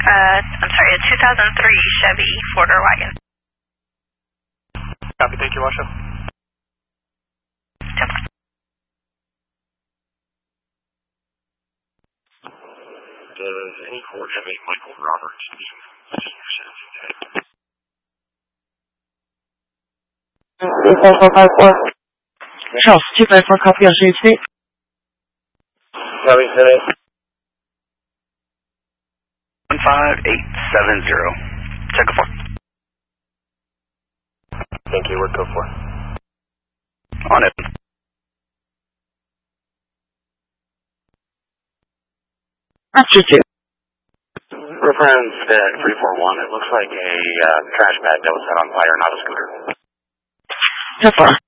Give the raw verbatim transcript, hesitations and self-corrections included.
Uh, I'm sorry, a two thousand three Chevy four-door wagon. Copy, thank you, Washoe. Does any court have a Michael Roberts being senior sentencing today? four four five four. Charles, two five four, copy on Shade State. Copy, today. one five eight seven zero. Check a four. Thank you, word code four. On it. After two. Reference deck three four one. It looks like a uh, trash bag that was set on fire, not a scooter. How far?